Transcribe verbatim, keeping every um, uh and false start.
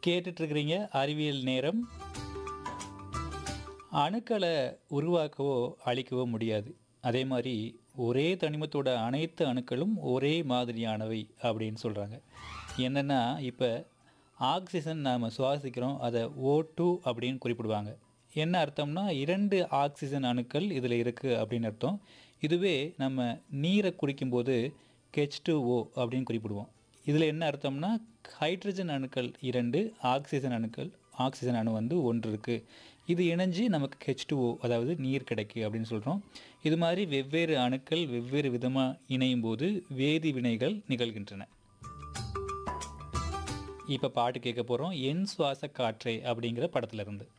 கேட்டுட்டு இருக்கிறீங்க அறிவியல் நேரம். அணுக்களை உருவாக்கவோ அழிக்கவோ முடியாது. அதே மாதிரி ஒரே தனிமத்தோட அனைத்து அணுக்களும் ஒரே மாதிரியானவை அப்படின்னு சொல்கிறாங்க. என்னென்னா இப்போ ஆக்சிஜன் நாம் சுவாசிக்கிறோம், அதை ஓ டூ அப்படின்னு குறிப்பிடுவாங்க. என்ன அர்த்தம்னா இரண்டு ஆக்சிஜன் அணுக்கள் இதில் இருக்குது அப்படின்னு அர்த்தம். இதுவே நம்ம நீரை குடிக்கும்போது ஹெச் டூ ஓ அப்படின்னு குறிப்பிடுவோம். இதில் என்ன அர்த்தம்னா ஹைட்ரஜன் அணுக்கள் இரண்டு, ஆக்சிஜன் அணுக்கள் ஆக்சிஜன் அணு வந்து ஒன்று இருக்குது. இது இணைஞ்சு நமக்கு ஹெச் டூ ஓ அதாவது நீர் கிடைக்கு அப்படின்னு சொல்கிறோம். இது மாதிரி வெவ்வேறு அணுக்கள் வெவ்வேறு விதமாக இணையும் போது வேதி வினைகள் நிகழ்கின்றன. இப்போ பாட்டு கேட்க போகிறோம், என் சுவாச காற்றே அப்படிங்கிற படத்துல இருந்து.